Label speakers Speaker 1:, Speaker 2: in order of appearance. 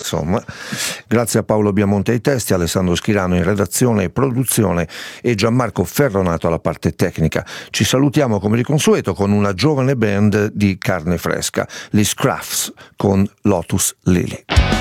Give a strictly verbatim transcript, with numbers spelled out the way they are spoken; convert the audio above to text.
Speaker 1: insomma. Grazie a Paolo Biamonte ai testi, Alessandro Schirano in redazione e produzione e Gianmarco Ferronato alla parte tecnica. Ci salutiamo come di consueto con una giovane band di carne fresca, gli Scruffs con Lotus Lily.